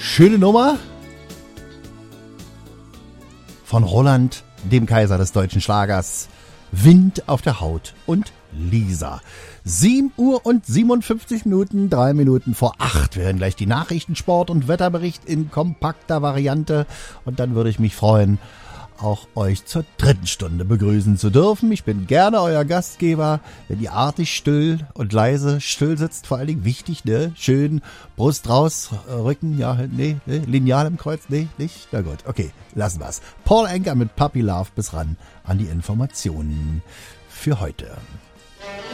Schöne Nummer von Roland, dem Kaiser des deutschen Schlagers. Wind auf der Haut und Lisa. 7 Uhr und 57 Minuten, 3 Minuten vor 8. Wir hören gleich die Nachrichten, Sport und Wetterbericht in kompakter Variante. Und dann würde ich mich freuen, auch euch zur 3. Stunde begrüßen zu dürfen. Ich bin gerne euer Gastgeber, wenn ihr artig still und leise still sitzt, vor allen Dingen wichtig, ne? Schön Brust raus, Rücken, ja, nee, Lineal im Kreuz, nee, nicht? Na gut, okay, lassen wir's. Paul Anka mit Puppy Love bis ran an die Informationen für heute.